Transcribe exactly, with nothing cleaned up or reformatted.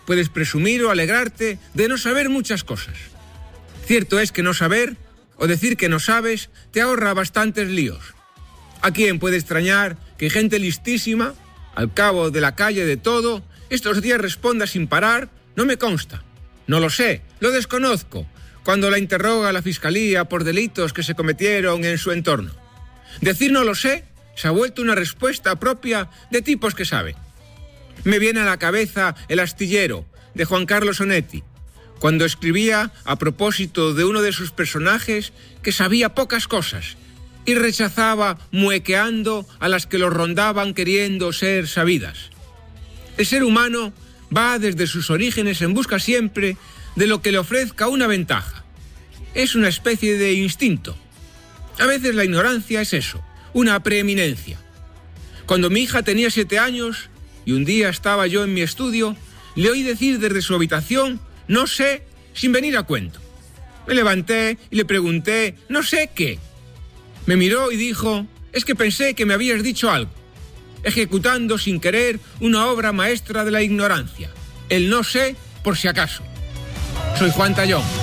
puedes presumir o alegrarte de no saber muchas cosas. Cierto es que no saber, o decir que no sabes, te ahorra bastantes líos. ¿A quién puede extrañar que gente listísima, al cabo de la calle de todo, estos días responda sin parar, no me consta, no lo sé, lo desconozco, cuando la interroga la Fiscalía por delitos que se cometieron en su entorno? Decir no lo sé se ha vuelto una respuesta propia de tipos que saben. Me viene a la cabeza El astillero, de Juan Carlos Onetti, cuando escribía a propósito de uno de sus personajes que sabía pocas cosas y rechazaba muequeando a las que lo rondaban queriendo ser sabidas. El ser humano va desde sus orígenes en busca siempre de lo que le ofrezca una ventaja. Es una especie de instinto. A veces la ignorancia es eso, una preeminencia. Cuando mi hija tenía siete años y un día estaba yo en mi estudio, le oí decir desde su habitación, no sé, sin venir a cuento. Me levanté y le pregunté, no sé qué. Me miró y dijo, es que pensé que me habías dicho algo, ejecutando sin querer una obra maestra de la ignorancia, el no sé por si acaso. Soy Juan Tallón.